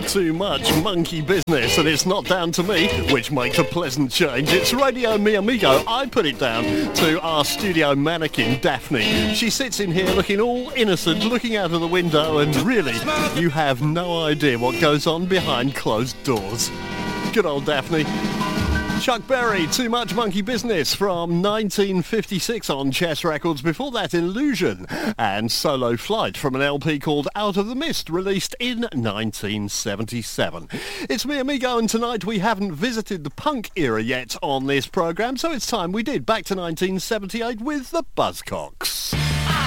too much monkey business, and it's not down to me, which makes a pleasant change. It's Radio Mi Amigo. I put it down to our studio mannequin, Daphne. She sits in here looking all innocent, looking out of the window, and really, you have no idea what goes on behind closed doors. Good old Daphne. Chuck Berry, Too Much Monkey Business from 1956 on Chess Records. Before that, Illusion and Solo Flight from an LP called Out of the Mist, released in 1977. It's Me Amigo, and tonight we haven't visited the punk era yet on this programme, so it's time we did. Back to 1978 with the Buzzcocks.